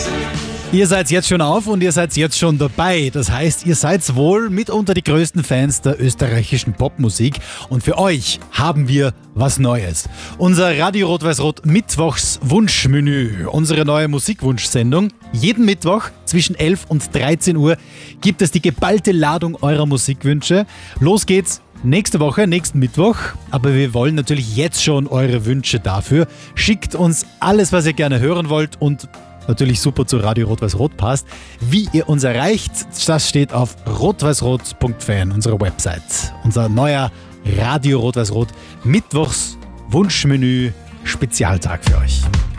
Ihr seid jetzt schon auf und ihr seid jetzt schon dabei. Das heißt, ihr seid wohl mitunter die größten Fans der österreichischen Popmusik. Und für euch haben wir was Neues. Unser Radio Rot-Weiß-Rot Mittwochs Wunschmenü. Unsere neue Musikwunschsendung. Jeden Mittwoch zwischen 11 und 13 Uhr gibt es die geballte Ladung eurer Musikwünsche. Los geht's nächste Woche, nächsten Mittwoch. Aber wir wollen natürlich jetzt schon eure Wünsche dafür. Schickt uns alles, was ihr gerne hören wollt und natürlich super zu Radio Rot-Weiß-Rot passt. Wie ihr uns erreicht, das steht auf rotweißrot.fan, unserer Website. Unser neuer Radio Rot-Weiß-Rot Mittwochs Wunschmenü Spezialtag für euch.